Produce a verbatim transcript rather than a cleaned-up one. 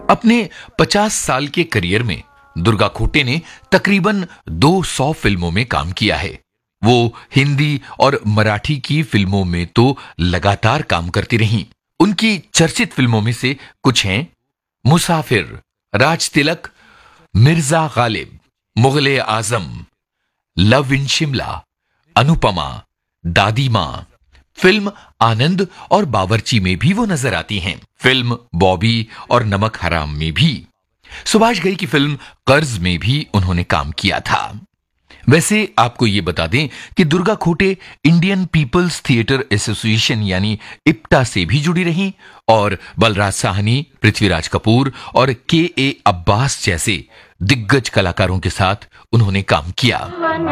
अपने पचास साल के करियर में दुर्गा खोटे ने तकरीबन दो सौ फिल्मों में काम किया है। वो हिंदी और मराठी की फिल्मों में तो लगातार काम करती रहीं। उनकी चर्चित फिल्मों में से कुछ हैं मुसाफिर, राज तिलक, मिर्जा गालिब, मुगले आजम, लव इन शिमला, अनुपमा, दादी मां। फिल्म आनंद और बावर्ची में भी वो नजर आती हैं। फिल्म बॉबी और नमक हराम में भी। सुभाष घई की फिल्म कर्ज में भी उन्होंने काम किया था। वैसे आपको ये बता दें कि दुर्गा खोटे इंडियन पीपल्स थिएटर एसोसिएशन यानी इप्टा से भी जुड़ी रहीं और बलराज साहनी, पृथ्वीराज कपूर और के ए अब्बास जैसे दिग्गज कलाकारों के साथ उन्होंने काम किया।